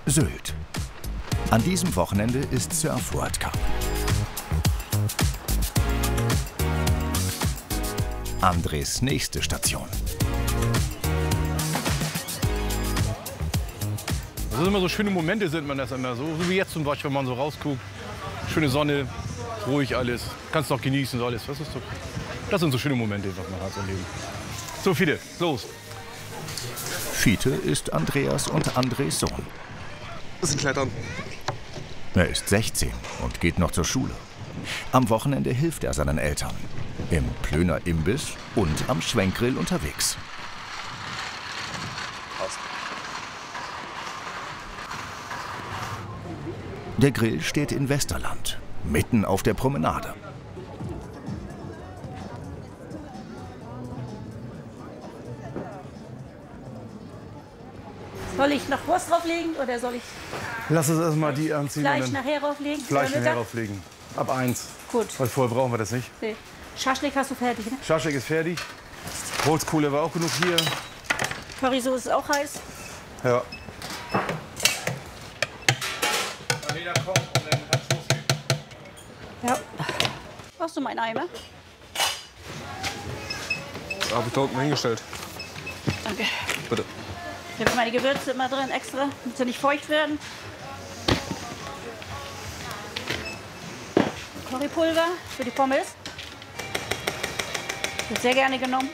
Sylt. An diesem Wochenende ist Surf World Cup. Andres nächste Station. Das sind immer so schöne Momente, sind man das immer so. So wie jetzt zum Beispiel, wenn man so rausguckt. Schöne Sonne, ruhig alles. Kannst noch genießen, so alles. Das sind so schöne Momente, was man hat im Leben. So, Fiete, los. Fiete ist Andreas und Andres Sohn. Das sind Klettern. Er ist 16 und geht noch zur Schule. Am Wochenende hilft er seinen Eltern. Im Plöner Imbiss und am Schwenkgrill unterwegs. Der Grill steht in Westerland, mitten auf der Promenade. Soll ich noch Wurst drauflegen oder soll ich Lass uns erstmal die anziehen. Fleisch nachher drauflegen? Fleisch Oder nachher Mittag? drauflegen. Ab 1. Gut. Weil vorher brauchen wir das nicht. Nee. Schaschlik hast du fertig, ne? Schaschlik ist fertig. Holzkohle war auch genug hier. Currysoße ist auch heiß. Ja. Ja. Brauchst du meinen Eimer? Da habe ich da unten hingestellt. Danke. Bitte. Ich habe meine Gewürze immer drin extra, damit sie nicht feucht werden. Currypulver für die Pommes. Wird sehr gerne genommen.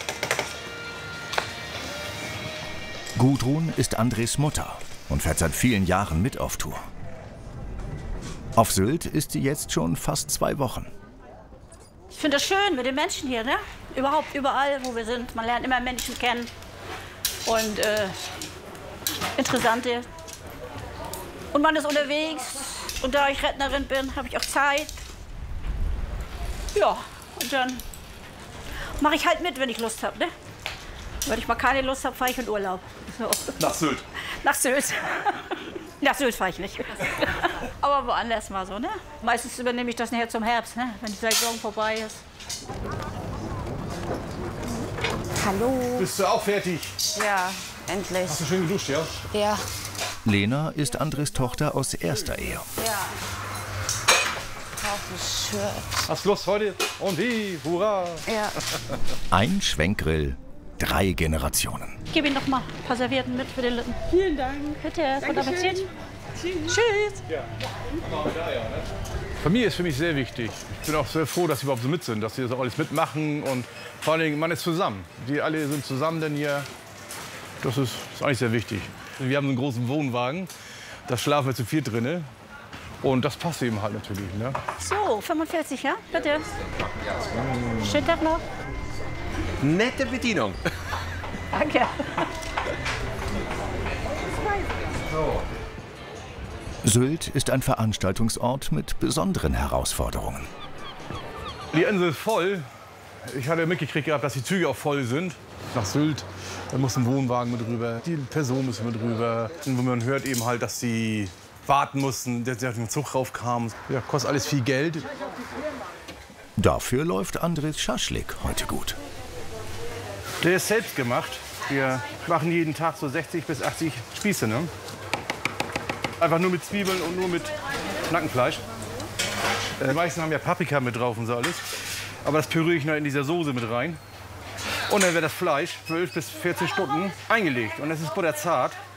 Gudrun ist Andres Mutter und fährt seit vielen Jahren mit auf Tour. Auf Sylt ist sie jetzt schon fast 2 Wochen. Ich finde das schön mit den Menschen hier, ne? Überhaupt überall, wo wir sind. Man lernt immer Menschen kennen und interessante. Und man ist unterwegs. Und da ich Rentnerin bin, habe ich auch Zeit. Ja, und dann mache ich halt mit, wenn ich Lust habe, ne? Wenn ich mal keine Lust habe, fahre ich in Urlaub. So. Nach Sylt. Nach Sylt. Nach Sylt fahre ich nicht. Aber woanders mal so, ne? Meistens übernehme ich das nachher zum Herbst, ne? Wenn die Saison vorbei ist. Hallo. Bist du auch fertig? Ja, endlich. Hast du schön geduscht, ja? Ja. Lena ist Andres Tochter aus erster Ehe. Ja. Auf ein Shirt. Hast Lust heute? Und wie? Hurra! Ja. Ein Schwenkgrill, 3 Generationen. Ich gebe Ihnen noch mal ein paar Servietten mit für den Lippen. Vielen Dank. Bitte, guten Appetit. Tschüss. Familie ist für mich sehr wichtig. Ich bin auch sehr froh, dass sie überhaupt so mit sind, dass sie das auch alles mitmachen. Und vor allen Dingen, man ist zusammen. Die alle sind zusammen denn hier. Das ist eigentlich sehr wichtig. Wir haben einen großen Wohnwagen. Da schlafen wir zu 4 drinne. Und das passt eben halt natürlich. Ne? So, 45, ja? Bitte. Schönen Tag noch. Nette Bedienung. Danke. Sylt ist ein Veranstaltungsort mit besonderen Herausforderungen. Die Insel ist voll. Ich hatte mitgekriegt gehabt, dass die Züge auch voll sind. Nach Sylt, da muss ein Wohnwagen mit rüber, die Personen müssen mit rüber. Und wo man hört eben halt, dass sie warten mussten, dass der Zug raufkam. Ja, kostet alles viel Geld. Dafür läuft Andres Schaschlik heute gut. Der ist selbst gemacht. Wir machen jeden Tag so 60 bis 80 Spieße. Ne? Einfach nur mit Zwiebeln und nur mit Nackenfleisch. Die meisten haben ja Paprika mit drauf und so alles. Aber das püriere ich noch in dieser Soße mit rein. Und dann wird das Fleisch 12 bis 14 Stunden eingelegt. Und es ist butterzart.